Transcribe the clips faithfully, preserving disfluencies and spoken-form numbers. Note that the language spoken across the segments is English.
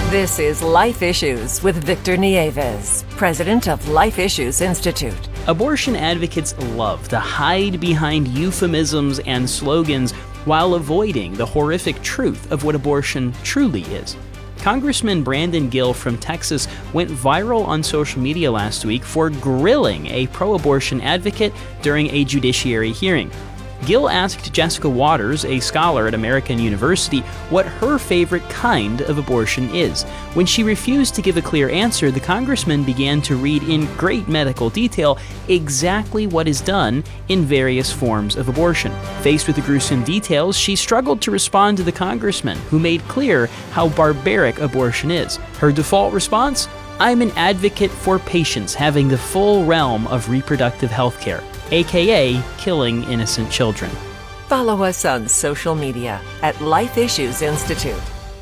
This is Life Issues with Victor Nieves, president of Life Issues Institute. Abortion advocates love to hide behind euphemisms and slogans while avoiding the horrific truth of what abortion truly is. Congressman Brandon Gill from Texas went viral on social media last week for grilling a pro-abortion advocate during a judiciary hearing. Gill asked Jessica Waters, a scholar at American University, what her favorite kind of abortion is. When she refused to give a clear answer, the congressman began to read in great medical detail exactly what is done in various forms of abortion. Faced with the gruesome details, she struggled to respond to the congressman, who made clear how barbaric abortion is. Her default response? I'm an advocate for patients having the full realm of reproductive health care, aka killing innocent children. Follow us on social media at Life Issues Institute.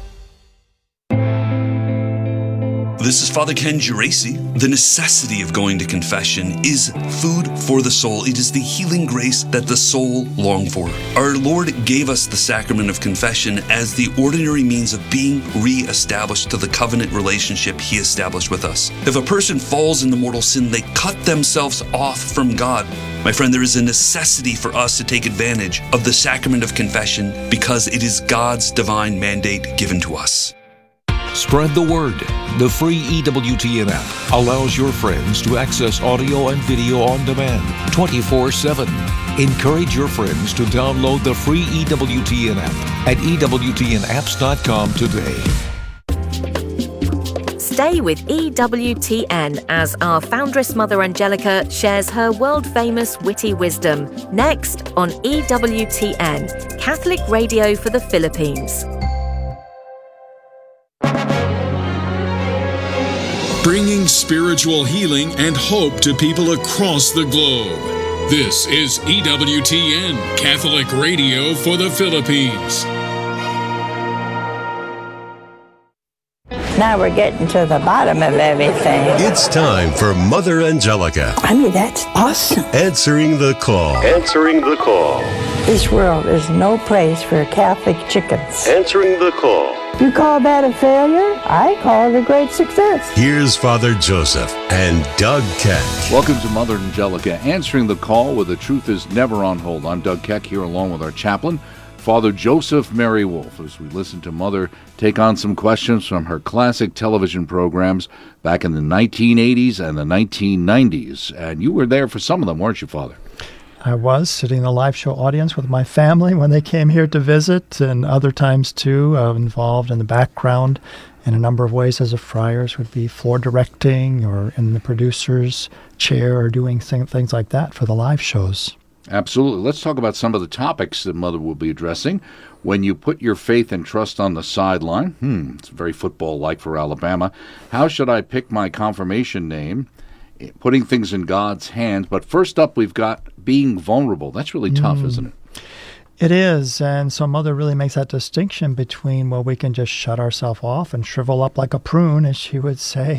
This is Father Ken Geraci. The necessity of going to confession is food for the soul. It is the healing grace that the soul longs for. Our Lord gave us the sacrament of confession as the ordinary means of being re-established to the covenant relationship He established with us. If a person falls into mortal sin, they cut themselves off from God. My friend, there is a necessity for us to take advantage of the sacrament of confession because it is God's divine mandate given to us. Spread the word. The free E W T N app allows your friends to access audio and video on demand twenty-four seven. Encourage your friends to download the free E W T N app at E W T N apps dot com today. Stay with E W T N as our foundress Mother Angelica shares her world-famous witty wisdom. Next on E W T N, Catholic Radio for the Philippines. Bringing spiritual healing and hope to people across the globe. This is E W T N, Catholic Radio for the Philippines. Now we're getting to the bottom of everything. It's time for Mother Angelica. I mean, that's awesome. Answering the call. Answering the call. This world is no place for Catholic chickens. Answering the call. You call that a failure? I call it a great success. Here's Father Joseph and Doug Keck. Welcome to Mother Angelica, answering the call where the truth is never on hold. I'm Doug Keck here along with our chaplain, Father Joseph Mary Wolf, as we listen to Mother take on some questions from her classic television programs back in the nineteen eighties and the nineteen nineties. And you were there for some of them, weren't you, Father? I was sitting in a live show audience with my family when they came here to visit, and other times too, uh, involved in the background in a number of ways as a friars, would be floor directing or in the producer's chair or doing th- things like that for the live shows. Absolutely. Let's talk about some of the topics that Mother will be addressing. When you put your faith and trust on the sideline, hmm, it's very football-like for Alabama. How should I pick my confirmation name? Putting things in God's hands. But first up, we've got being vulnerable. That's really tough, mm. isn't it? It is. And so Mother really makes that distinction between, well, we can just shut ourselves off and shrivel up like a prune, as she would say,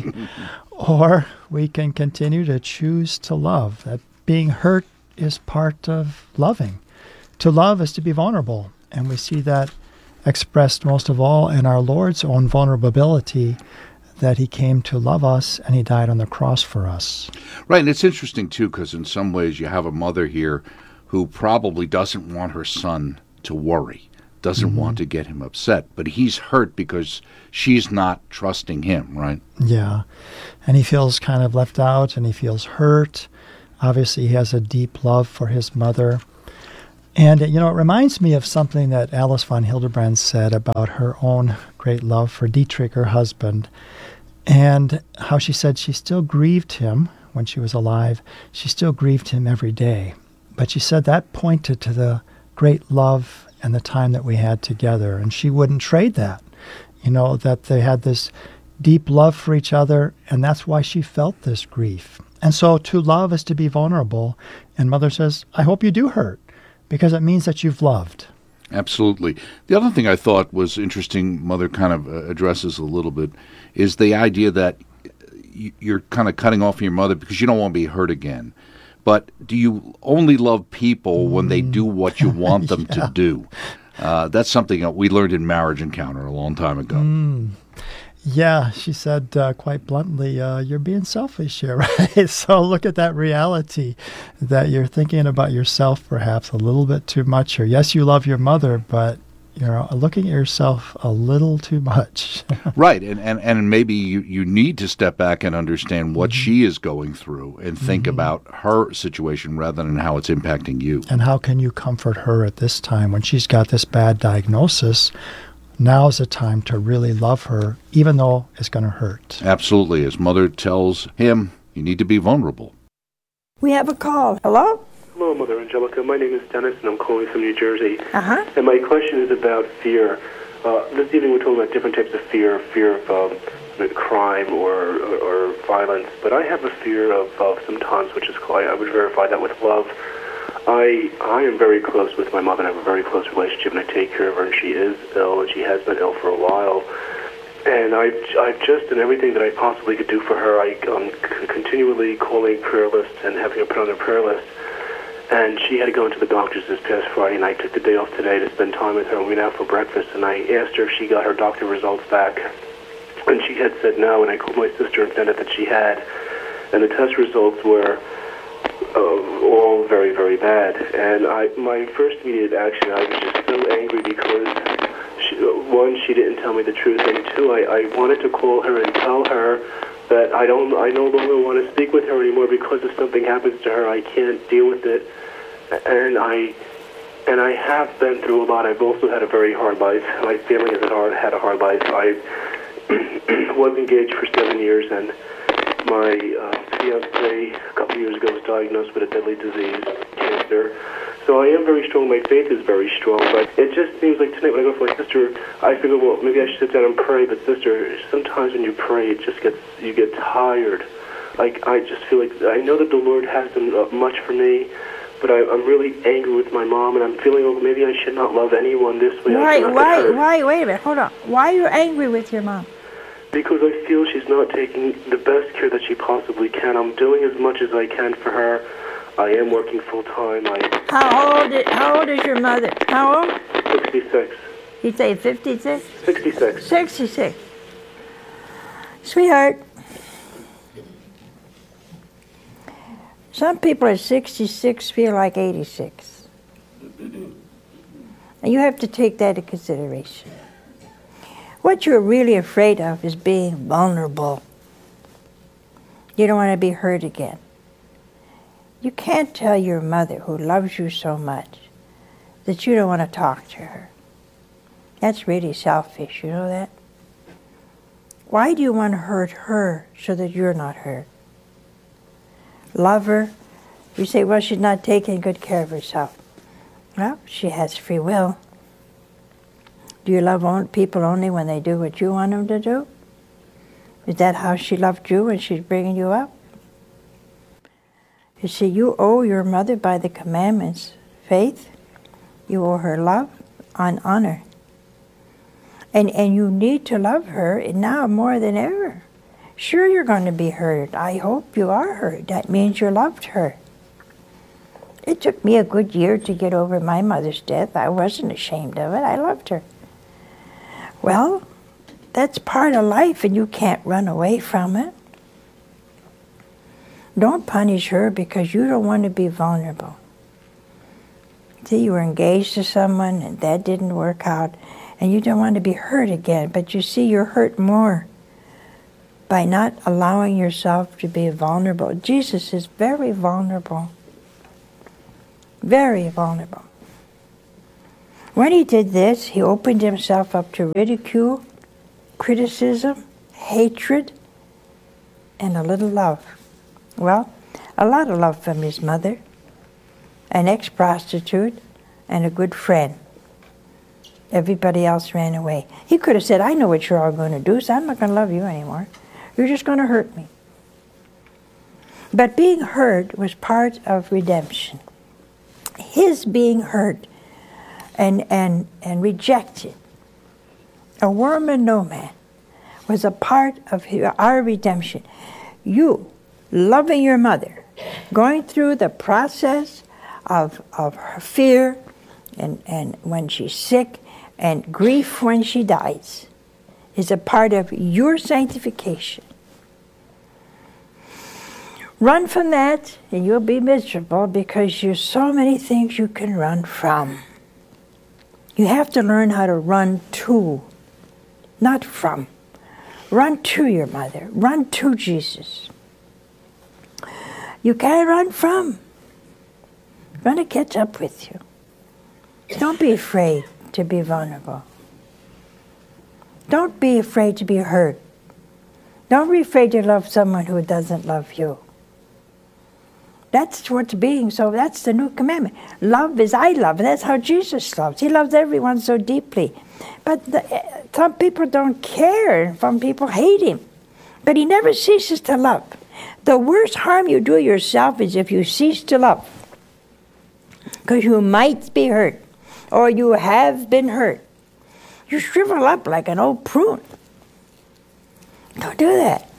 or we can continue to choose to love. That being hurt is part of loving. To love is to be vulnerable. And we see that expressed most of all in our Lord's own vulnerability, that he came to love us and he died on the cross for us. Right, and it's interesting, too, because in some ways you have a mother here who probably doesn't want her son to worry, doesn't mm-hmm. want to get him upset, but he's hurt because she's not trusting him, right? Yeah, and he feels kind of left out and he feels hurt. Obviously, he has a deep love for his mother. And, you know, it reminds me of something that Alice von Hildebrand said about her own great love for Dietrich, her husband, and how she said she still grieved him when she was alive. She still grieved him every day. But she said that pointed to the great love and the time that we had together, and she wouldn't trade that. You know, that they had this deep love for each other, and that's why she felt this grief. And so to love is to be vulnerable. And Mother says, I hope you do hurt, because it means that you've loved. Absolutely. The other thing I thought was interesting, Mother kind of uh, addresses a little bit, is the idea that you're kind of cutting off your mother because you don't want to be hurt again. But do you only love people when they do what you want them yeah. to do? Uh, that's something that we learned in Marriage Encounter a long time ago. Mm. Yeah, she said uh, quite bluntly, uh, you're being selfish here, right? So look at that reality, that you're thinking about yourself perhaps a little bit too much here. Yes, you love your mother, but you're looking at yourself a little too much. Right, and, and, and maybe you, you need to step back and understand what mm-hmm. she is going through and think mm-hmm. about her situation rather than how it's impacting you. And how can you comfort her at this time when she's got this bad diagnosis? Now's the time to really love her, even though it's going to hurt. Absolutely. His mother tells him, you need to be vulnerable. We have a call. Hello? Hello, Mother Angelica. My name is Dennis, and I'm calling from New Jersey. Uh-huh. And my question is about fear. Uh, this evening we're talking about different types of fear, fear of um, crime or, or, or violence. But I have a fear of, of sometimes, which is called, I would verify that with love. I I am very close with my mother, and I have a very close relationship, and I take care of her, and she is ill, and she has been ill for a while. And I've, I've just done everything that I possibly could do for her. I, I'm c- continually calling prayer lists and having her put on her prayer list. And she had to go into the doctor's this past Friday, and I took the day off today to spend time with her, and we went out for breakfast, and I asked her if she got her doctor results back. And she had said no, and I called my sister and found out that she had. And the test results were uh, all very, very bad. And I, my first immediate action, I was just so angry because, she, one, she didn't tell me the truth, and two, I, I wanted to call her and tell her that I don't, I no longer want to speak with her anymore because if something happens to her, I can't deal with it. And I, and I have been through a lot. I've also had a very hard life. My family has had, hard, had a hard life. I was engaged for seven years, and my uh, fiance a couple of years ago was diagnosed with a deadly disease, cancer. So I am very strong. My faith is very strong. But it just seems like tonight when I go for my sister, I figure, well, maybe I should sit down and pray. But sister, sometimes when you pray, it just gets you get tired. Like I just feel like I know that the Lord has done uh, much for me, but I, I'm really angry with my mom, and I'm feeling, oh, maybe I should not love anyone this way. Why? Why? Why? Wait a minute. Hold on. Why are you angry with your mom? Because I feel she's not taking the best care that she possibly can. I'm doing as much as I can for her. I am working full time. I How old? Is, how old is your mother? How old? sixty-six. You say fifty-six? sixty-six. sixty-six. Sweetheart, some people at sixty-six feel like eighty-six. And you have to take that into consideration. What you're really afraid of is being vulnerable. You don't want to be hurt again. You can't tell your mother, who loves you so much, that you don't want to talk to her. That's really selfish, you know that? Why do you want to hurt her so that you're not hurt? Love her. You say, well, she's not taking good care of herself. Well, she has free will. Do you love people only when they do what you want them to do? Is that how she loved you when she's bringing you up? You see, you owe your mother by the commandments faith. You owe her love and honor. And, and you need to love her now more than ever. Sure, you're going to be hurt. I hope you are hurt. That means you loved her. It took me a good year to get over my mother's death. I wasn't ashamed of it. I loved her. Well, that's part of life, and you can't run away from it. Don't punish her because you don't want to be vulnerable. See, you were engaged to someone, and that didn't work out, and you don't want to be hurt again. But you see, you're hurt more by not allowing yourself to be vulnerable. Jesus is very vulnerable. Very vulnerable. When he did this, he opened himself up to ridicule, criticism, hatred, and a little love. Well, a lot of love from his mother, an ex-prostitute, and a good friend. Everybody else ran away. He could have said, I know what you're all going to do, so I'm not going to love you anymore. You're just going to hurt me. But being hurt was part of redemption. His being hurt and, and, and rejected, a worm and no man, was a part of our redemption. You, loving your mother, going through the process of, of her fear and, and when she's sick, and grief when she dies, is a part of your sanctification. Run from that and you'll be miserable because there's so many things you can run from. You have to learn how to run to, not from. Run to your mother. Run to Jesus. You can't run from. It's going to catch up with you. Don't be afraid to be vulnerable. Don't be afraid to be hurt. Don't be afraid to love someone who doesn't love you. That's what's being, so that's the new commandment. Love is I love. That's how Jesus loves. He loves everyone so deeply. But the, some people don't care. Some people hate him. But he never ceases to love. The worst harm you do yourself is if you cease to love. Because you might be hurt. Or you have been hurt. You shrivel up like an old prune. Don't do that.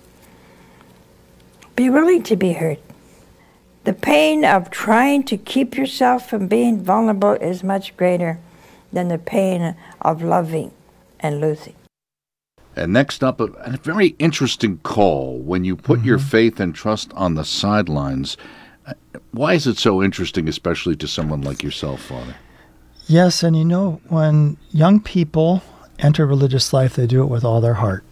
Be willing to be hurt. The pain of trying to keep yourself from being vulnerable is much greater than the pain of loving and losing. And next up, a, a very interesting call. When you put mm-hmm. your faith and trust on the sidelines, why is it so interesting, especially to someone like yourself, Father? Yes, and you know, when young people enter religious life, they do it with all their heart.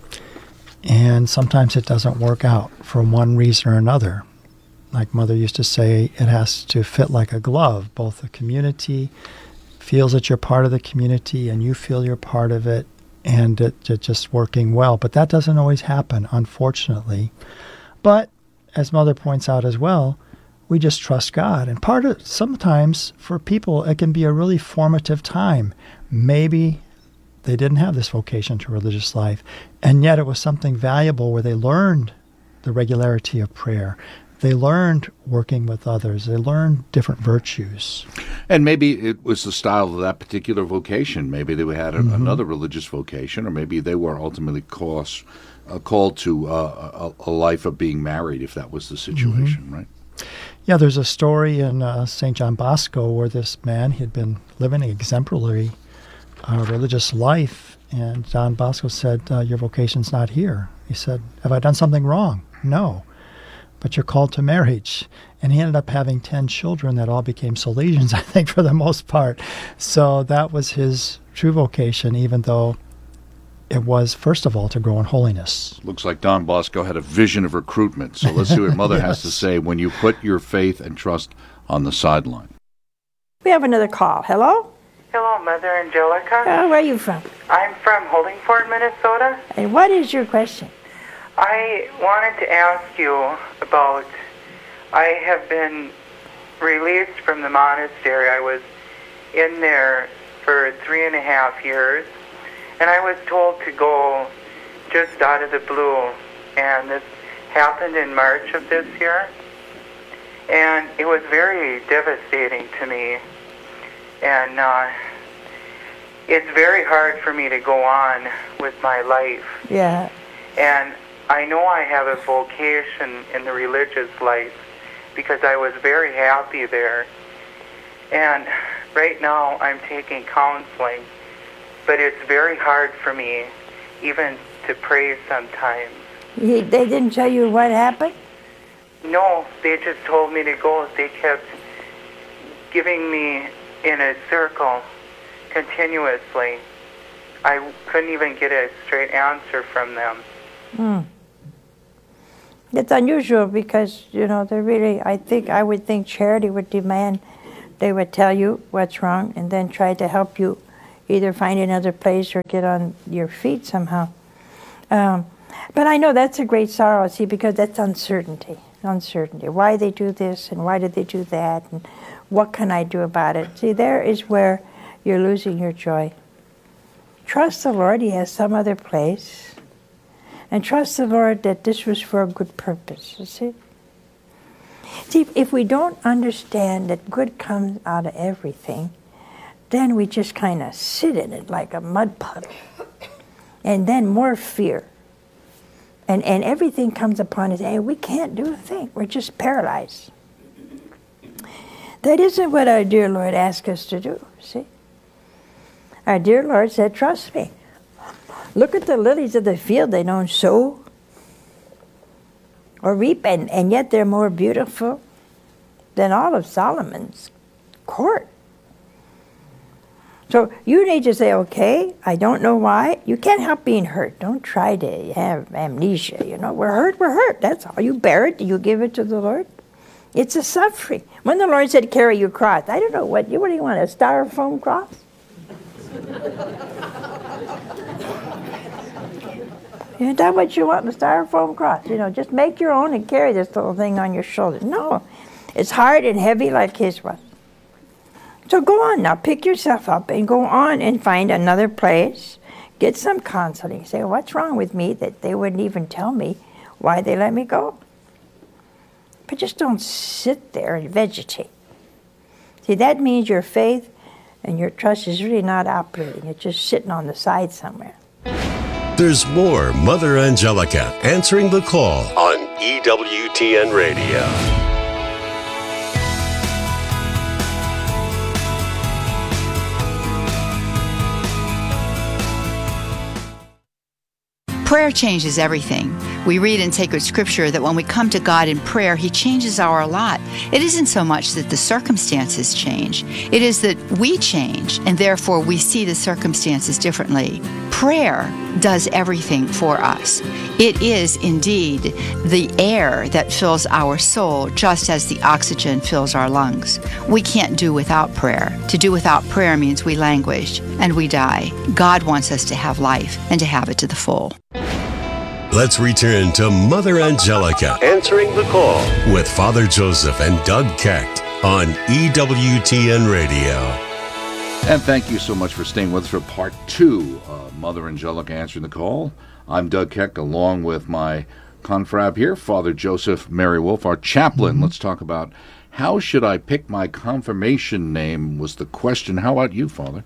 And sometimes it doesn't work out for one reason or another. Like Mother used to say, it has to fit like a glove. Both the community feels that you're part of the community and you feel you're part of it, and it, it's just working well. But that doesn't always happen, unfortunately. But as Mother points out as well, we just trust God. And part of, sometimes for people, it can be a really formative time. Maybe they didn't have this vocation to religious life, and yet it was something valuable where they learned the regularity of prayer. They learned working with others. They learned different virtues. And maybe it was the style of that particular vocation. Maybe they had a, mm-hmm. another religious vocation, or maybe they were ultimately cause, uh, called to uh, a, a life of being married, if that was the situation, mm-hmm. right? Yeah, there's a story in uh, Saint John Bosco where this man, he had been living an exemplary uh, religious life, and John Bosco said, uh, your vocation's not here. He said, have I done something wrong? No. But you're called to marriage. And he ended up having ten children that all became Salesians, I think, for the most part. So that was his true vocation, even though it was, first of all, to grow in holiness. Looks like Don Bosco had a vision of recruitment. So let's see what Mother yes. has to say when you put your faith and trust on the sideline. We have another call. Hello? Hello, Mother Angelica. Uh, where are you from? I'm from Holdingford, Minnesota. And what is your question? I wanted to ask you about, I have been released from the monastery. I was in there for three and a half years, and I was told to go just out of the blue, and this happened in March of this year, and it was very devastating to me, and uh, it's very hard for me to go on with my life. Yeah. And I know I have a vocation in the religious life because I was very happy there. And right now I'm taking counseling, but it's very hard for me even to pray sometimes. They didn't tell you what happened? No, they just told me to go. They kept giving me in a circle continuously. I couldn't even get a straight answer from them. Hmm. It's unusual because, you know, they're really, I think, I would think charity would demand they would tell you what's wrong and then try to help you either find another place or get on your feet somehow. Um, but I know that's a great sorrow, see, because that's uncertainty, uncertainty. Why they do this and why did they do that and what can I do about it? See, there is where you're losing your joy. Trust the Lord, He has some other place. And trust the Lord that this was for a good purpose, you see? See, if we don't understand that good comes out of everything, then we just kind of sit in it like a mud puddle. And then more fear. And, and everything comes upon us, hey, we can't do a thing. We're just paralyzed. That isn't what our dear Lord asked us to do, see? Our dear Lord said, trust me. Look at the lilies of the field. They don't sow or reap, and, and yet they're more beautiful than all of Solomon's court. So you need to say, okay, I don't know why. You can't help being hurt. Don't try to have amnesia. You know, we're hurt, we're hurt. That's all. You bear it, you give it to the Lord. It's a suffering. When the Lord said, carry your cross, I don't know, what, what do you want, a styrofoam cross? Is that what you want, a styrofoam cross? You know, just make your own and carry this little thing on your shoulder. No, it's hard and heavy like his was. So go on now, pick yourself up and go on and find another place. Get some counseling. Say, what's wrong with me that they wouldn't even tell me why they let me go? But just don't sit there and vegetate. See, that means your faith and your trust is really not operating. It's just sitting on the side somewhere. There's more Mother Angelica answering the call on E W T N Radio. Prayer changes everything. We read in sacred scripture that when we come to God in prayer, He changes our lot. It isn't so much that the circumstances change. It is that we change, and therefore we see the circumstances differently. Prayer does everything for us. It is indeed the air that fills our soul, just as the oxygen fills our lungs. We can't do without prayer. To do without prayer means we languish and we die. God wants us to have life and to have it to the full. Let's return to Mother Angelica answering the call with Father Joseph and Doug Keck on E W T N Radio. And thank you so much for staying with us for part two of Mother Angelica answering the call. I'm Doug Keck, along with my confrab here, Father Joseph Mary Wolf, our chaplain. Mm-hmm. Let's talk about how should I pick my confirmation name was the question. How about you, Father?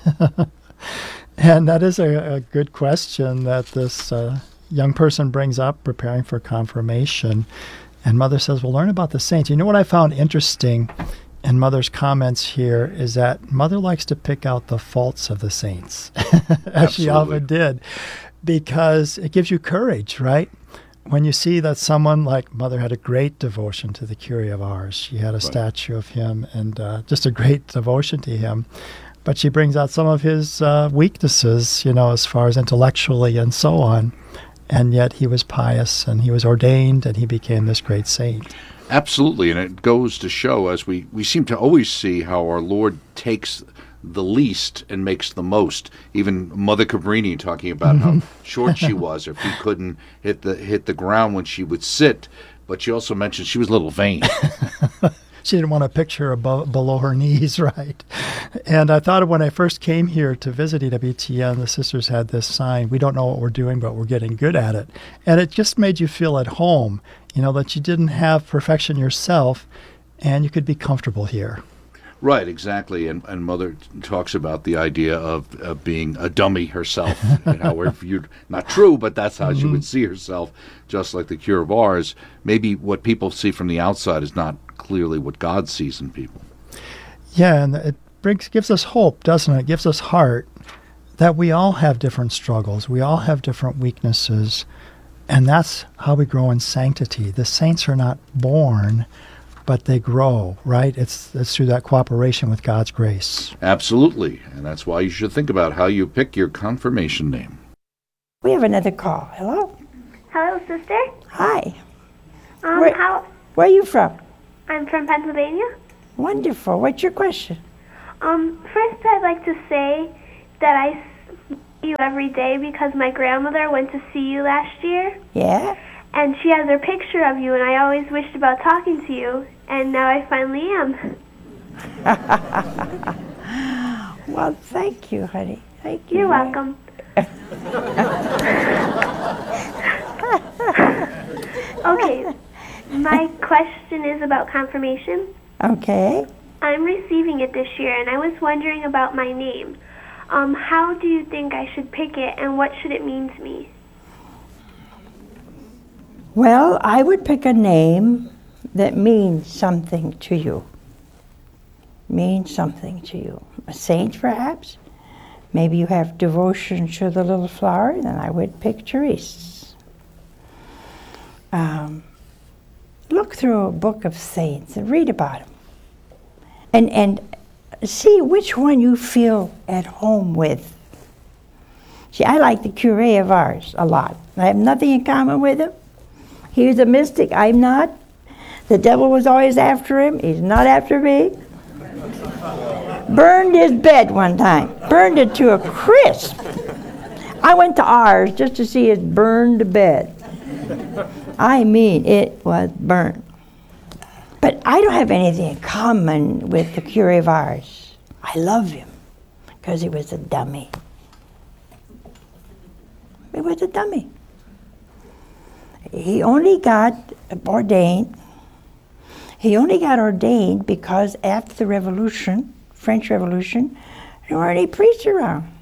And that is a, a good question that this uh, young person brings up, preparing for confirmation. And Mother says, well, learn about the saints. You know what I found interesting in Mother's comments here is that Mother likes to pick out the faults of the saints, as she often did, because it gives you courage, right? When you see that someone like Mother had a great devotion to the Curie of Ars. She had a right. statue of him and uh, just a great devotion to him. But she brings out some of his uh, weaknesses, you know, as far as intellectually and so on. And yet he was pious and he was ordained and he became this great saint. Absolutely. And it goes to show, as we, we seem to always see, how our Lord takes the least and makes the most. Even Mother Cabrini talking about how short she was, or if he couldn't hit the hit the ground when she would sit. But she also mentioned she was a little vain. She didn't want a picture above, below her knees, right? And I thought of when I first came here to visit E W T N, the sisters had this sign, we don't know what we're doing, but we're getting good at it. And it just made you feel at home, you know, that you didn't have perfection yourself and you could be comfortable here. Right, exactly. And and Mother talks about the idea of, of being a dummy herself. You know, where you not true, but that's how mm-hmm. she would see herself, just like the Cure of Ars. Maybe what people see from the outside is not clearly what God sees in people. Yeah, and it brings gives us hope, doesn't it? It gives us heart that we all have different struggles. We all have different weaknesses. And that's how we grow in sanctity. The saints are not born, but they grow, right? It's, it's through that cooperation with God's grace. Absolutely. And that's why you should think about how you pick your confirmation name. We have another call. Hello? Hello, sister. Hi. Um, where, how? Where are you from? I'm from Pennsylvania. Wonderful. What's your question? Um, first, I'd like to say that I see you every day because my grandmother went to see you last year. Yeah? And she has her picture of you, and I always wished about talking to you, and now I finally am. Well, thank you, honey. Thank you. You're welcome. Okay, my question is about confirmation. Okay. I'm receiving it this year, and I was wondering about my name. Um, how do you think I should pick it, and what should it mean to me? Well, I would pick a name that means something to you. Means something to you. A saint, perhaps? Maybe you have devotion to the little flower, then I would pick Therese. Um, look through a book of saints and read about them. And, and see which one you feel at home with. See, I like the curé of ours a lot. I have nothing in common with him. He's a mystic, I'm not. The devil was always after him, he's not after me. Burned his bed one time, burned it to a crisp. I went to ours just to see his burned bed. I mean, it was burned. But I don't have anything in common with the curé of ours. I love him because he was a dummy. He was a dummy. He only got ordained. He only got ordained because after the Revolution, French Revolution, there weren't any priests around.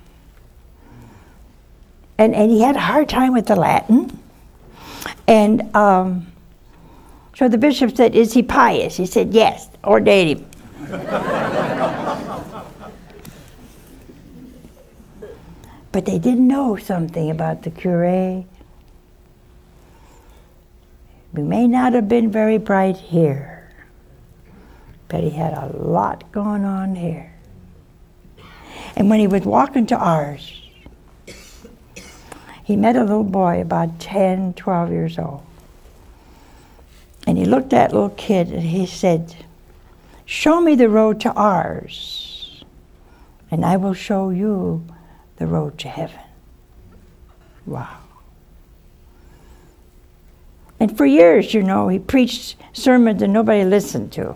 And, and he had a hard time with the Latin. And um, so the bishop said, is he pious? He said, yes, ordain him. But they didn't know something about the curé. He may not have been very bright here, but he had a lot going on here. And when he was walking to ours, he met a little boy about ten, twelve years old. And he looked at that little kid and he said, show me the road to ours, and I will show you the road to heaven. Wow. And for years, you know, he preached sermons that nobody listened to.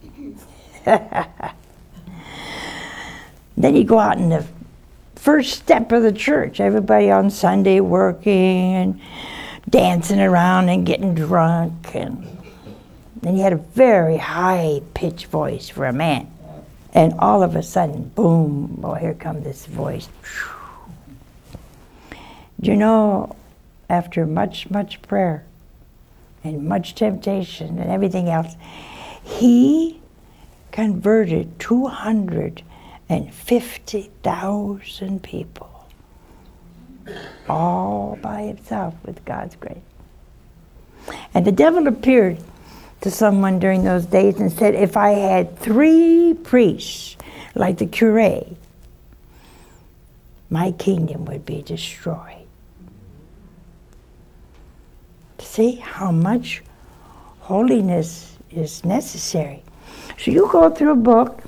Then he'd go out in the first step of the church, everybody on Sunday working and dancing around and getting drunk. And then he had a very high-pitched voice for a man. And all of a sudden, boom, oh, here comes this voice. You know, after much, much prayer and much temptation and everything else, he converted two hundred fifty thousand people all by himself with God's grace. And the devil appeared to someone during those days and said, if I had three priests like the curé, my kingdom would be destroyed. See how much holiness is necessary. So you go through a book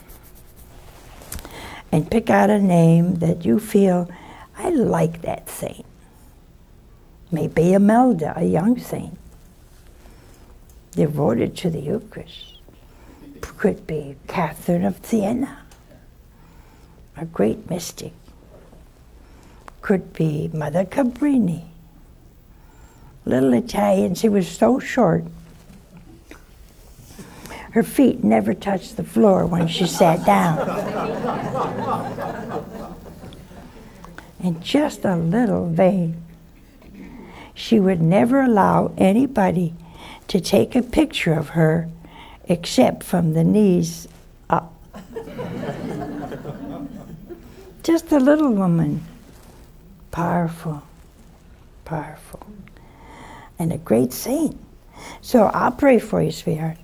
and pick out a name that you feel, I like that saint. Maybe Imelda, a young saint, devoted to the Eucharist. Could be Catherine of Siena, a great mystic. Could be Mother Cabrini, little Italian. She was so short, her feet never touched the floor when she sat down. And just a little vain. She would never allow anybody to take a picture of her except from the knees up. Just a little woman, powerful, powerful, and a great saint. So I'll pray for you, sweetheart.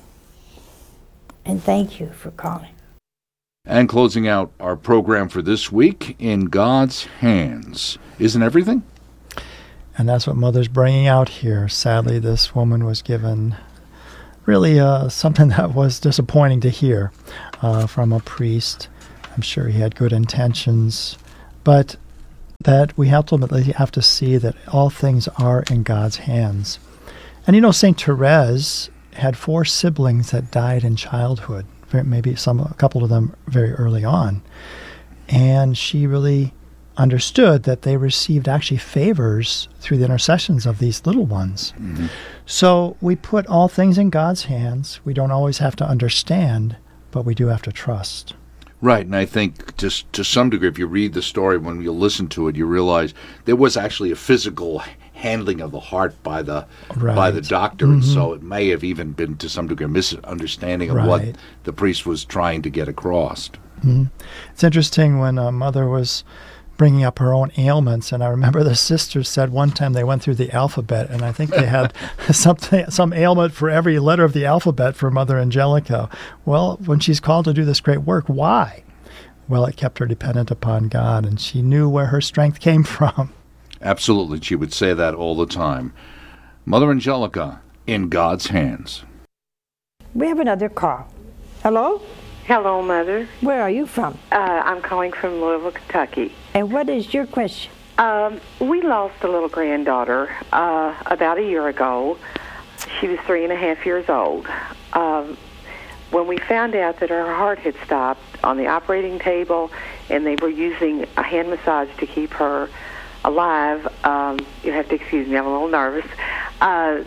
And thank you for calling. And closing out our program for this week, In God's Hands. Isn't everything? And that's what Mother's bringing out here. Sadly, this woman was given really uh, something that was disappointing to hear uh, from a priest. I'm sure he had good intentions, but that we ultimately have to see that all things are in God's hands. And you know, Saint Therese had four siblings that died in childhood, maybe some, a couple of them very early on. And she really understood that they received actually favors through the intercessions of these little ones. Mm-hmm. So we put all things in God's hands. We don't always have to understand, but we do have to trust. Right, and I think just to some degree, if you read the story, when you listen to it, you realize there was actually a physical handling of the heart by the right. by the doctor, mm-hmm. and so it may have even been to some degree a misunderstanding of right. what the priest was trying to get across. Mm-hmm. It's interesting when a mother was bringing up her own ailments, and I remember the sisters said one time they went through the alphabet, and I think they had something, some ailment for every letter of the alphabet for Mother Angelica. Well, when she's called to do this great work, why? Well, it kept her dependent upon God, and she knew where her strength came from. Absolutely, she would say that all the time. Mother Angelica, in God's hands. We have another call. Hello? Hello, Mother. Where are you from? Uh, I'm calling from Louisville, Kentucky. And what is your question? Um, we lost a little granddaughter uh, about a year ago. She was three and a half years old. Um, when we found out that her heart had stopped on the operating table and they were using a hand massage to keep her alive, um, you have to excuse me, I'm a little nervous. Uh,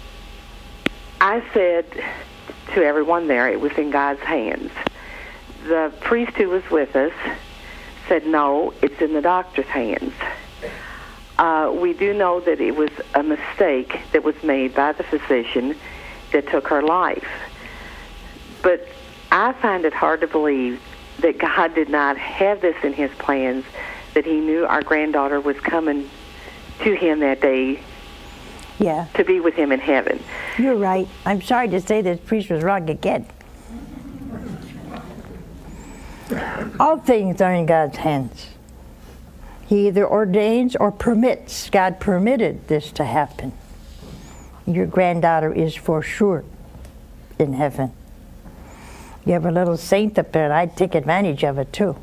I said to everyone there, it was in God's hands. The priest who was with us said, no, it's in the doctor's hands. Uh, we do know that it was a mistake that was made by the physician that took her life. But I find it hard to believe that God did not have this in his plans, that he knew our granddaughter was coming to him that day. Yeah. To be with him in heaven. You're right. I'm sorry to say this priest was wrong again. All things are in God's hands. He either ordains or permits. God permitted this to happen. Your granddaughter is for sure in heaven. You have a little saint up there, and I'd take advantage of it too.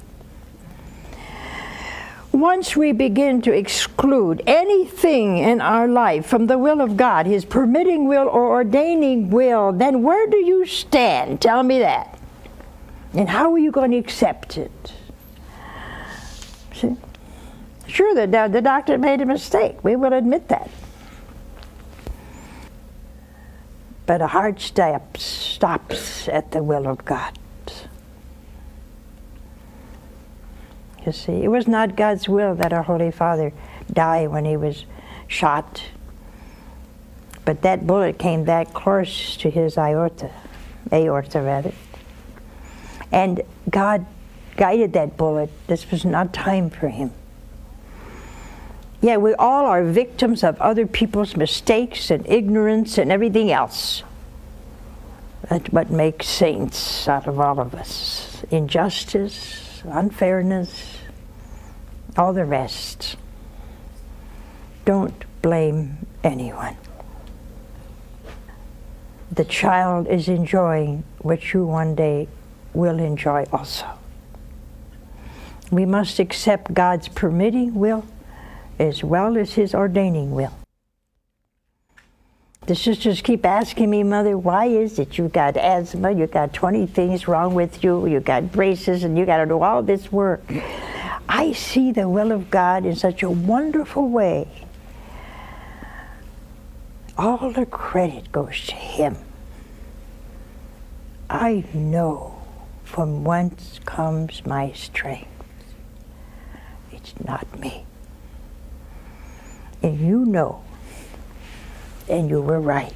Once we begin to exclude anything in our life from the will of God, his permitting will or ordaining will, then where do you stand? Tell me that. And how are you going to accept it? See? Sure, the, the doctor made a mistake. We will admit that. But a heart step stops at the will of God. You see, it was not God's will that our Holy Father die when he was shot. But that bullet came that close to his aorta, aorta rather. And God guided that bullet. This was not time for him. Yeah, we all are victims of other people's mistakes and ignorance and everything else. That's what makes saints out of all of us. Injustice, unfairness, all the rest. Don't blame anyone. The child is enjoying what you one day will enjoy also. We must accept God's permitting will as well as his ordaining will. The sisters keep asking me, Mother, why is it you got asthma, you got twenty things wrong with you, you got braces, and you got to do all this work. I see the will of God in such a wonderful way. All the credit goes to him. I know from whence comes my strength. It's not me. And you know, and you were right.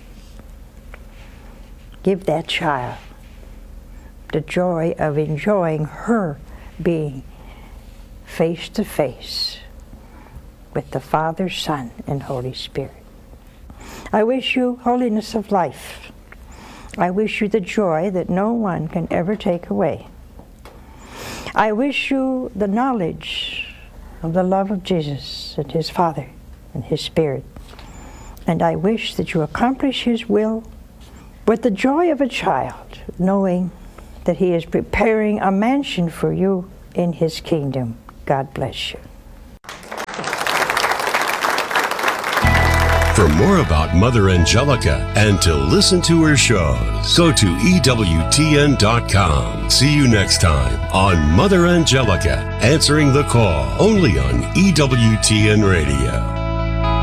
Give that child the joy of enjoying her being face to face with the Father, Son, and Holy Spirit. I wish you holiness of life. I wish you the joy that no one can ever take away. I wish you the knowledge of the love of Jesus and his Father and his Spirit. And I wish that you accomplish his will with the joy of a child, knowing that he is preparing a mansion for you in his kingdom. God bless you. For more about Mother Angelica and to listen to her shows, go to E W T N dot com. See you next time on Mother Angelica, Answering the Call, only on E W T N Radio.